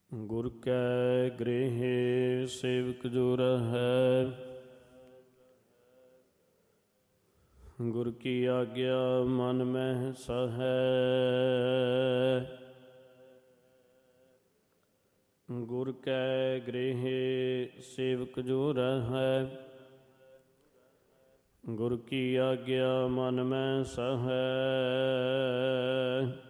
ਗੁਰ ਕੈ ਗ੍ਰਹਿ ਸੇਵਕ ਜੋ ਰਹੈ, ਗੁਰ ਕੀ ਆਗਿਆ ਮਨ ਮਹਿ ਸਹੈ। ਗੁਰ ਕੈ ਗ੍ਰਹਿ ਸੇਵਕ ਜੋ ਰਹੈ, ਗੁਰ ਕੀ ਆਗਿਆ ਮਨ ਮਹਿ ਸਹੈ।